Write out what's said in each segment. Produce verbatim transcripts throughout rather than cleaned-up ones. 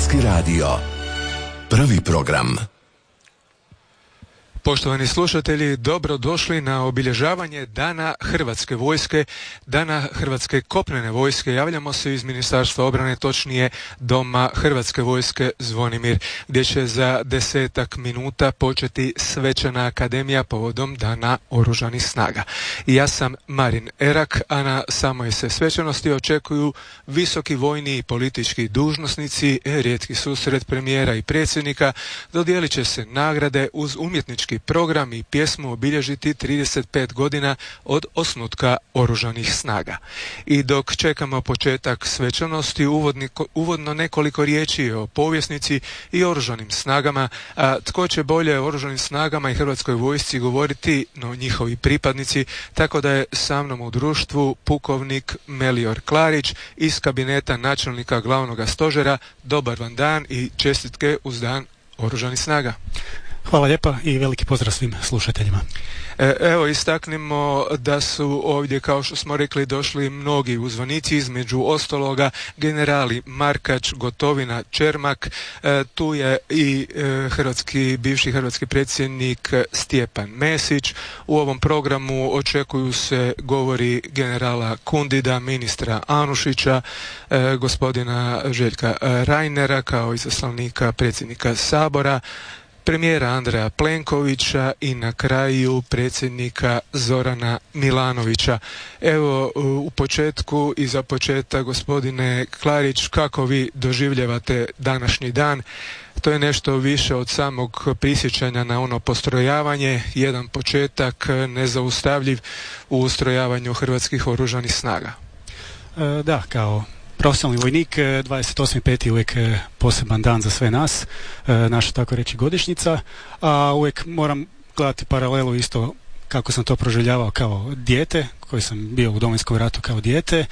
Hrvatski radio. Prvi program. Poštovani slušatelji, dobrodošli na obilježavanje Dana Hrvatske vojske, Dana Hrvatske kopnene vojske. Javljamo se iz Ministarstva obrane, točnije Doma Hrvatske vojske Zvonimir, gdje će za desetak minuta početi svečana akademija povodom Dana Oružanih snaga. Ja sam Marin Erak, a na samoj se svečanosti očekuju visoki vojni i politički dužnosnici, rijetki susret premijera i predsjednika, dodijelit će se nagrade uz umjetnički program i pjesmu obilježiti trideset pet godina od osnutka Oružanih snaga. I dok čekamo početak svečanosti, uvodni, uvodno nekoliko riječi o povjesnici i Oružanim snagama. A tko će bolje o Oružanim snagama i Hrvatskoj vojsci govoriti, no njihovi pripadnici, tako da je sa mnom u društvu pukovnik Melior Klarić iz kabineta načelnika glavnog stožera. Dobar vam dan i čestitke uz Dan Oružanih snaga. Hvala lijepa i veliki pozdrav svim slušateljima. Evo, istaknimo da su ovdje, kao što smo rekli, došli mnogi uzvanici, između ostaloga generali Markač, Gotovina, Čermak, e, tu je i e, hrvatski, bivši hrvatski predsjednik Stjepan Mesić. U ovom programu očekuju se govori generala Kundida, ministra Anušića, e, gospodina Željka Reinera kao izaslanika predsjednika Sabora, premijera Andreja Plenkovića i na kraju predsjednika Zorana Milanovića. Evo, u početku i za početak, gospodine Klarić, kako vi doživljavate današnji dan? To je nešto više od samog prisjećanja na ono postrojavanje, jedan početak nezaustavljiv u ustrojavanju Hrvatskih oružanih snaga. E, da, kao profesionalni vojnik, dvadeset osmi peti je uvijek poseban dan za sve nas, naša tako reći godišnjica, a uvijek moram gledati paralelu isto kako sam to proživljavao kao dijete, koji sam bio u Domovinskom ratu kao dijete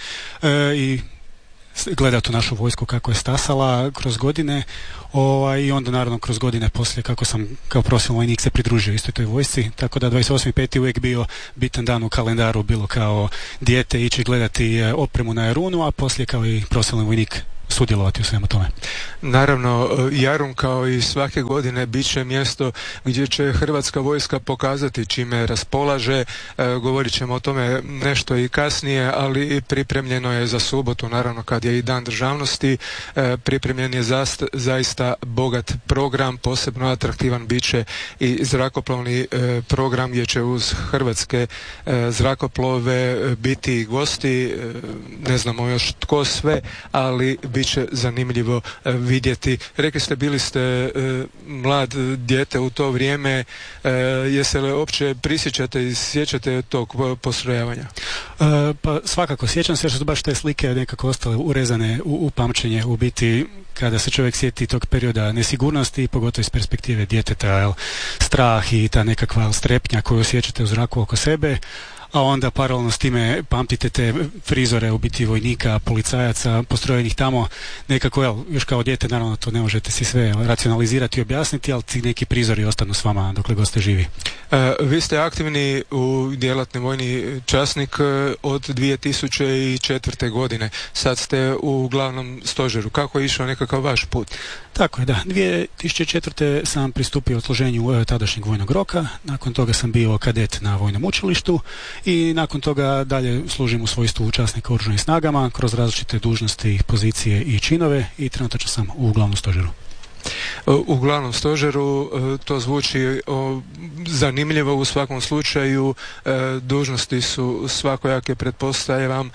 i gledao tu našu vojsku kako je stasala kroz godine, ovaj, i onda naravno kroz godine poslije kako sam kao profesionalni vojnik se pridružio istoj toj vojsci, tako da dvadeset osmi peti uvijek bio bitan dan u kalendaru, bilo kao dijete ići gledati opremu na Jarunu, a poslije kao i profesionalni vojnik sudjelovati u svemu tome. Naravno, Jarun kao i svake godine bit će mjesto gdje će Hrvatska vojska pokazati čime raspolaže. E, govorit ćemo o tome nešto i kasnije, ali pripremljeno je za subotu, naravno kad je i Dan državnosti. E, pripremljen je zast, zaista bogat program, posebno atraktivan bit će i zrakoplovni e, program gdje će uz hrvatske e, zrakoplove biti gosti. E, ne znamo još tko sve, ali bit će zanimljivo e, vidjeti. Rekli ste, bili ste e, mlad dijete u to vrijeme, e, jeste li uopće prisjećate i sjećate tog postrojavanja? E, pa svakako sjećam se, jer su baš te slike nekako ostale urezane u, u pamćenje, u biti kada se čovjek sjeti tog perioda nesigurnosti, pogotovo iz perspektive djeteta, jel, strah i ta nekakva strepnja koju osjećate u zraku oko sebe, a onda paralelno s time pamtite te frizore u biti vojnika, policajaca, postrojenih tamo, nekako, jel, još kao dijete naravno to ne možete si sve racionalizirati i objasniti, ali ti neki prizori ostanu s vama dokle god ste živi. E, vi ste aktivni u djelatni vojni časnik od dvije tisuće četvrte. godine. Sad ste u glavnom stožeru. Kako je išao nekakav vaš put? Tako je, da. dvije tisuće četvrte. sam pristupio odsluženju tadašnjeg vojnog roka, nakon toga sam bio kadet na vojnom učilištu i nakon toga dalje služim u svojstvu časnika u Oružanim snagama kroz različite dužnosti, pozicije i činove i trenutačno sam u glavnom stožeru. U glavnom stožeru to zvuči zanimljivo u svakom slučaju, dužnosti su svakojake, pretpostavljam.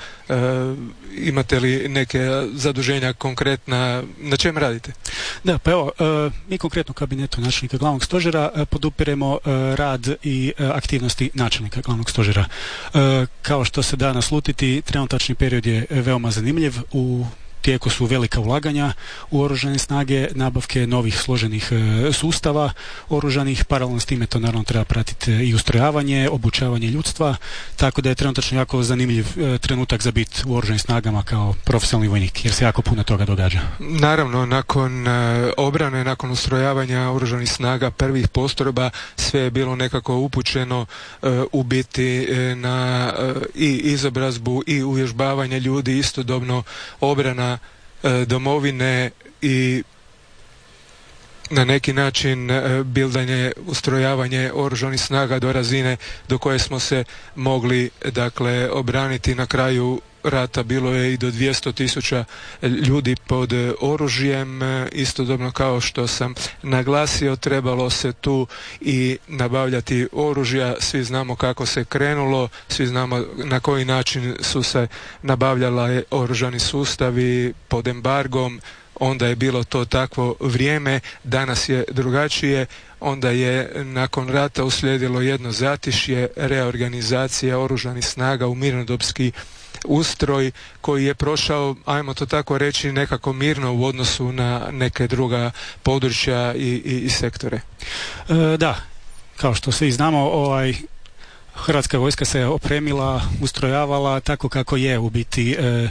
Imate li neke zaduženja konkretna, na čem radite? Da, pa evo, mi konkretno u kabinetu načelnika glavnog stožera podupiremo rad i aktivnosti načelnika glavnog stožera. Kao što se da naslutiti, trenutačni period je veoma zanimljiv. U tijeku su velika ulaganja u oružane snage, nabavke novih složenih e, sustava oružanih, paralelno s time to naravno treba pratiti i ustrojavanje, obučavanje ljudstva, tako da je trenutačno jako zanimljiv e, trenutak za bit u oružanim snagama kao profesionalni vojnik, jer se jako puno toga događa. Naravno, nakon e, obrane, nakon ustrojavanja oružanih snaga prvih postrojba, sve je bilo nekako upućeno e, u biti e, na e, i izobrazbu i uvježbavanje ljudi, istodobno obrana domovine i na neki način bildanje, ustrojavanje oružanih snaga do razine do koje smo se mogli dakle obraniti. Na kraju rata bilo je i do dvjesto tisuća ljudi pod oružjem. Istodobno, kao što sam naglasio, trebalo se tu i nabavljati oružja. Svi znamo kako se krenulo, svi znamo na koji način su se nabavljala oružani sustavi pod embargom. Onda je bilo to takvo vrijeme, danas je drugačije. Onda je nakon rata uslijedilo jedno zatišje, reorganizacija oružanih snaga u mirnodopski ustroj koji je prošao, ajmo to tako reći, nekako mirno u odnosu na neke druga područja i, i, i sektore. E, da, kao što svi znamo, ovaj, Hrvatska vojska se opremila, ustrojavala tako kako je u biti e,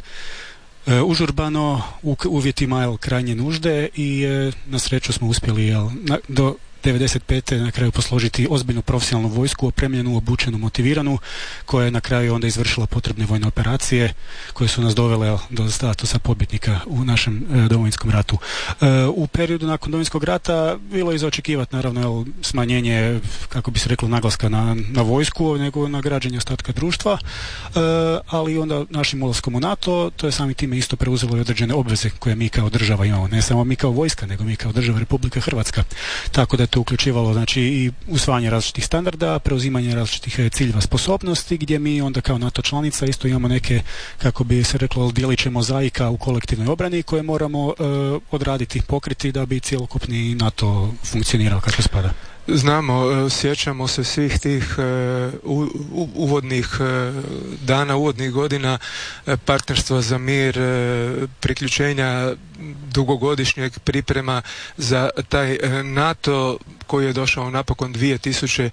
e, užurbano u uvjetima jel, krajnje nužde i e, na sreću smo uspjeli jel, na, do devedeset pete na kraju posložiti ozbiljnu profesionalnu vojsku, opremljenu, obučenu, motiviranu, koja je na kraju onda izvršila potrebne vojne operacije koje su nas dovele do statusa pobjednika u našem e, Domovinskom ratu. E, u periodu nakon Domovinskog rata bilo je za očekivati naravno jel, smanjenje, kako bi se reklo, naglaska na, na vojsku, nego na građenje ostatka društva, e, ali onda našim ulaskom u NATO to je samim time isto preuzelo i određene obveze koje mi kao država imamo, ne samo mi kao vojska, nego mi kao država Republika Hrvatska. Tako da to uključivalo znači i usvajanje različitih standarda, preuzimanje različitih ciljeva, sposobnosti, gdje mi onda kao NATO članica isto imamo neke, kako bi se reklo, djeliće mozaika u kolektivnoj obrani koje moramo uh, odraditi, pokriti da bi cjelokupni NATO funkcionirao kako spada. Znamo, sjećamo se svih tih uh, u, uvodnih uh, dana, uvodnih godina uh, partnerstva za mir, uh, priključenja dugogodišnjeg priprema za taj uh, NATO koji je došao napokon dvije tisuće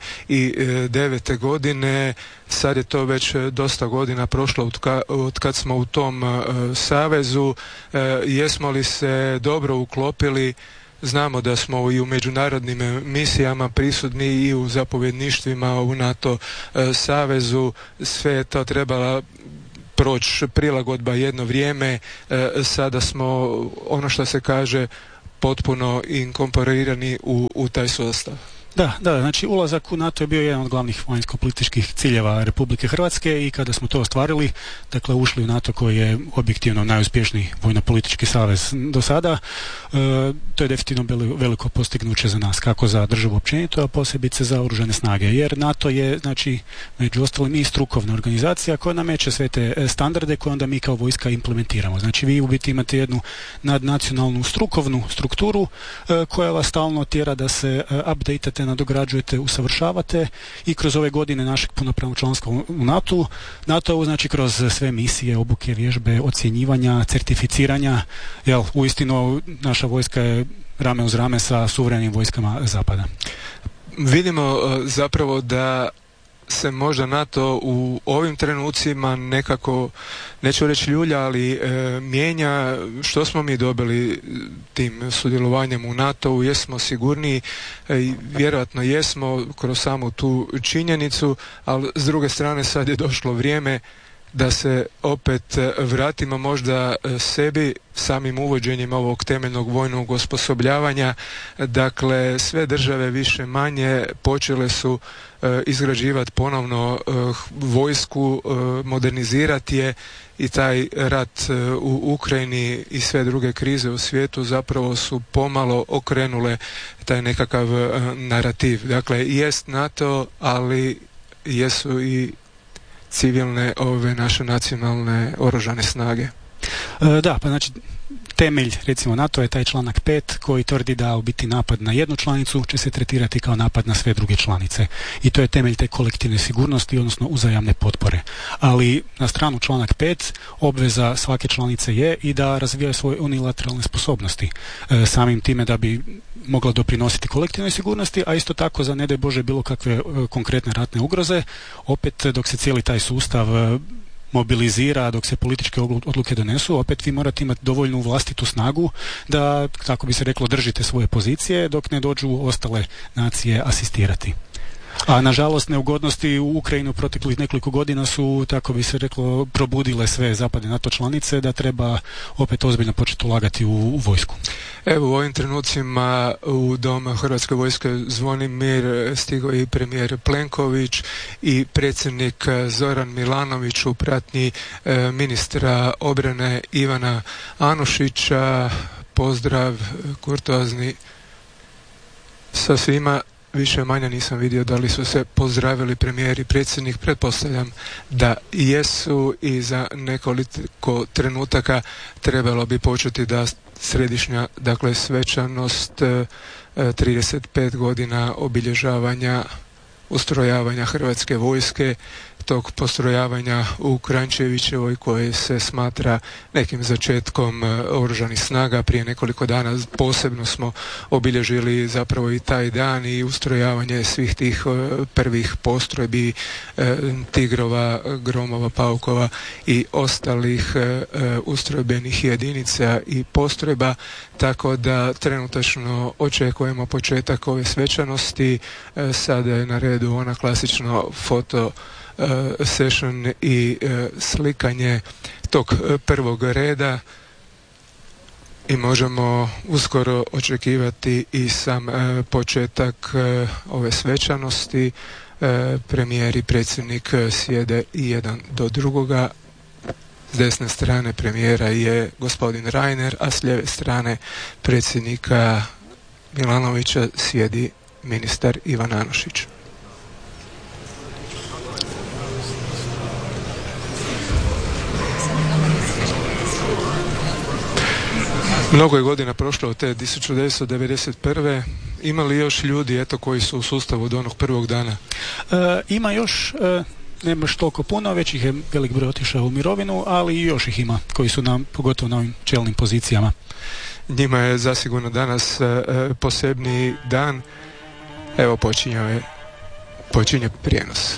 devete. godine. Sad je to već dosta godina prošlo od, ka, od kad smo u tom uh, savezu. Uh, jesmo li se dobro uklopili? Znamo da smo i u međunarodnim misijama prisutni i u zapovjedništvima u NATO e, savezu. Sve je to trebala proći prilagodba jedno vrijeme. E, sada smo, ono što se kaže, potpuno inkorporirani u, u taj sustav. Da, da, znači ulazak u NATO je bio jedan od glavnih vanjsko-političkih ciljeva Republike Hrvatske i kada smo to ostvarili, dakle ušli u NATO koji je objektivno najuspješniji vojno-politički savez do sada, e, to je definitivno bilo veliko postignuće za nas, kako za državu općenito, a posebice za oružane snage, jer NATO je, znači, među ostalim i strukovna organizacija koja nameće sve te standarde koje onda mi kao vojska implementiramo. Znači vi u biti imate jednu nadnacionalnu strukovnu strukturu e, koja vas stalno tjera da se e, updateate, nadograđujete, usavršavate i kroz ove godine našeg punopravnog članstva u NATO, NATO znači kroz sve misije, obuke, vježbe, ocjenjivanja, certificiranja, jel, uistinu naša vojska je rame uz rame sa suverenim vojskama Zapada. Vidimo zapravo da se možda NATO u ovim trenucima nekako, neću reći ljulja, ali e, mijenja. Što smo mi dobili tim sudjelovanjem u NATO-u? Jesmo sigurniji? E, vjerojatno jesmo kroz samu tu činjenicu, ali s druge strane sad je došlo vrijeme da se opet vratimo možda sebi samim uvođenjem ovog temeljnog vojnog osposobljavanja. Dakle, sve države više manje počele su e, izgrađivati ponovno e, vojsku, e, modernizirati je i taj rat e, u Ukrajini i sve druge krize u svijetu zapravo su pomalo okrenule taj nekakav e, narativ. Dakle, jest NATO, ali jesu i civilne ove naše nacionalne oružane snage. E, da, pa znači temelj recimo NATO je taj članak pet koji tvrdi da u biti napad na jednu članicu će se tretirati kao napad na sve druge članice. I to je temelj te kolektivne sigurnosti, odnosno uzajamne potpore. Ali na stranu članak pet obveza svake članice je i da razvija svoje unilateralne sposobnosti. E, samim time da bi mogla doprinositi kolektivnoj sigurnosti, a isto tako za ne daj Bože bilo kakve e, konkretne ratne ugroze, opet dok se cijeli taj sustav e, mobilizira, dok se političke odluke donesu, opet vi morate imati dovoljnu vlastitu snagu da, tako bi se reklo, držite svoje pozicije dok ne dođu ostale nacije asistirati. A nažalost neugodnosti u Ukrajinu proteklih nekoliko godina su, tako bi se reklo, probudile sve zapadne NATO članice da treba opet ozbiljno početi ulagati u, u vojsku. Evo u ovim trenucima u dom Hrvatske vojske zvoni mir, stigao i premijer Plenković i predsjednik Zoran Milanović u pratnji e, ministra obrane Ivana Anušića. Pozdrav kurtoazni sa svima. Više manje nisam vidio da li su se pozdravili premijer i predsjednik. Pretpostavljam da jesu i za nekoliko trenutaka trebalo bi početi da središnja, dakle, svečanost trideset pet godina obilježavanja ustrojavanja Hrvatske vojske, tog postrojavanja u Kranjčevićevoj koje se smatra nekim začetkom oružanih snaga. Prije nekoliko dana posebno smo obilježili zapravo i taj dan i ustrojavanje svih tih prvih postrojbi, Tigrova, Gromova, Paukova i ostalih ustrojbenih jedinica i postrojba, tako da trenutačno očekujemo početak ove svečanosti. Sada je na redu ona klasično foto session i slikanje tog prvog reda i možemo uskoro očekivati i sam početak ove svečanosti. Premijer i predsjednik sjede jedan do drugoga. S desne strane premijera je gospodin Reiner, a s lijeve strane predsjednika Milanovića sjedi ministar Ivan Anušić. Mnogo je godina prošlo od te tisuću devetsto devedeset prve. Ima li još ljudi eto koji su u sustavu od onog prvog dana? E, ima još, e, ne baš toliko puno, već ih je velik broj otišao u mirovinu, ali i još ih ima koji su nam, pogotovo na ovim čelnim pozicijama. Njima je zasigurno danas e, posebni dan. Evo počinjao je, počinje prijenos.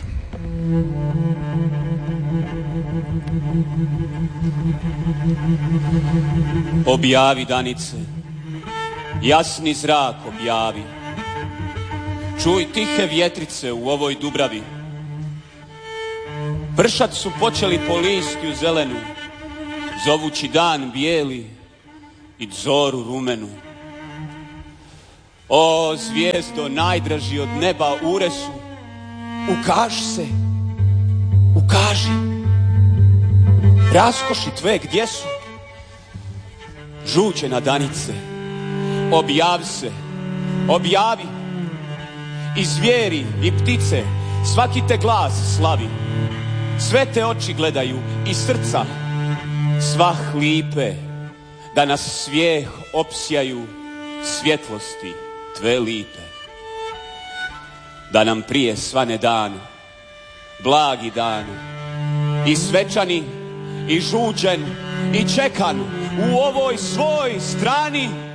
Objavi, Danice, jasni zrak objavi. Čuj tihe vjetrice u ovoj dubravi. Pršat su počeli po listju zelenu, zovući dan bijeli i zoru rumenu. O zvijezdo, najdraži od neba uresu, ukaži se, ukaži. Raskoši tve gdje su? Žuđena Danice, objavi se, objavi. I zvijeri i ptice, svaki te glas slavi. Sve te oči gledaju i srca, sva hlipe, da nas svijeh opsjaju svjetlosti tve lipe. Da nam prije svane dan, blagi dan, i svečani, i žuđen, i čekan u ovoj svoj strani.